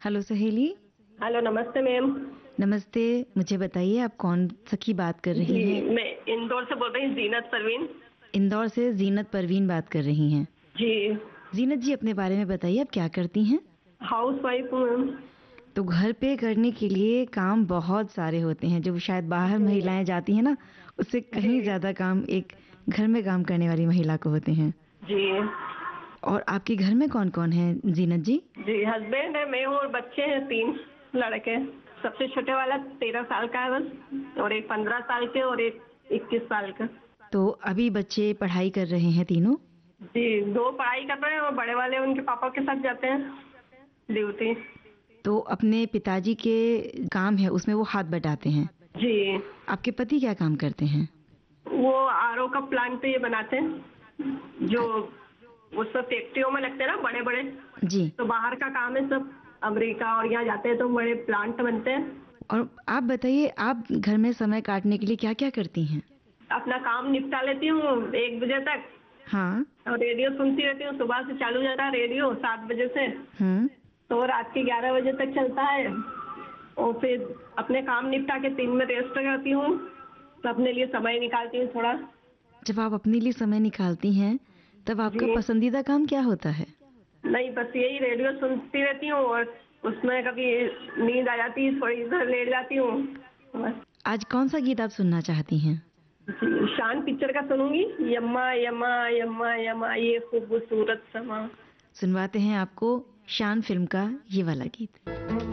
Hello सहेली। Hello, नमस्ते ma'am. नमस्ते। मुझे बताइए आप कौन सखी बात कर रही जी, हैं? मैं इंदौर से बोल रही हूँ, जीनत परवीन। इंदौर से जीनत परवीन बात कर रही हैं। जी, जीनत जी अपने बारे में बताइए, आप क्या करती हैं? हाउस वाइफ हूँ मैम। तो घर पे करने के लिए काम बहुत सारे होते हैं, जो शायद बाहर जी महिलाएं जाती हैं ना, उससे कहीं जी ज्यादा काम एक घर में काम करने वाली महिला को होते हैं। जी और आपके घर में कौन कौन है जीनत जी? जी, हस्बैंड है, मैं हूँ और बच्चे हैं 3 लड़के। सबसे छोटे वाला 13 साल का है बस, और एक 15 साल के और एक 21 साल का। तो अभी बच्चे पढ़ाई कर रहे हैं तीनों? जी, 2 पढ़ाई कर रहे हैं और बड़े वाले उनके पापा के साथ जाते हैं ड्यूटी। तो अपने पिताजी के काम है उसमें वो हाथ बटाते हैं। जी, आपके पति क्या काम करते हैं? वो आरओ का प्लांट पे ये बनाते हैं, जो वो सब फैक्ट्रियों में लगते हैं ना, बड़े बड़े। जी। तो बाहर का काम है सब, अमेरिका और यहाँ जाते हैं तो बड़े प्लांट बनते हैं। और आप बताइए, आप घर में समय काटने के लिए क्या क्या करती हैं? अपना काम निपटा लेती हूँ 1 बजे तक, हाँ। और रेडियो सुनती रहती हूँ। सुबह से चालू हो जाता है रेडियो 7 बजे से, हम्म। तो रात के 11 बजे तक चलता है। और फिर अपने काम निपटा के 3 में रेस्ट करती हूँ, तो अपने लिए समय निकालती हूँ थोड़ा। जब आप अपने लिए समय निकालती हैं तब आपका जी, पसंदीदा काम क्या होता है? नहीं बस यही रेडियो सुनती रहती हूँ, और उसमें कभी नींद आ जाती है, थोड़ी देर लेट जाती हूँ बस। आज कौन सा गीत आप सुनना चाहती हैं? जी, शान पिक्चर का सुनूंगी, यम्मा यम्मा यम्मा यम्मा ये खूबसूरत समा। सुनवाते हैं आपको शान फिल्म का ये वाला गीत।